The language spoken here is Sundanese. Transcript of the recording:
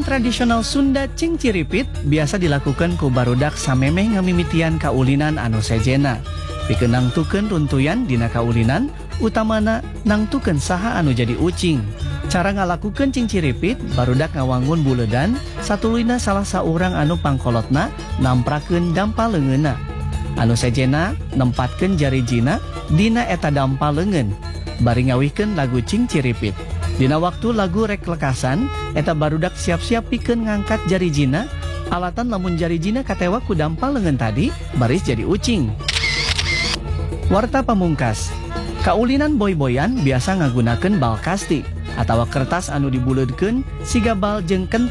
tradisional Sunda cingciripit biasa dilakukan ku barudak samemeh ngamimitian kaulinan anu sejena. Pikeun nangtukeun runtuyan dina kaulinan, utamana nangtukeun saha anu jadi ucing. Cara ngalakukeun cingciripit, barudak ngawangun buledan, satuluyna salah saurang anu pangkolotna namprakeun dampal leungeunna. Anu sejena nempatkeun jari jina dina eta dampal leungeun. Bari ngawihkeun lagu cingciripit. Dina waktu lagu rek lekasan, eta barudak siap-siap pikeun ngangkat jari jina, alatan lamun jari jina katewa ku dampal leungeun tadi, baris jadi ucing. Warta pamungkas. Kaulinan boy-boyan biasa ngagunakeun bal kasti atawa kertas anu dibuleudkeun siga bal jeung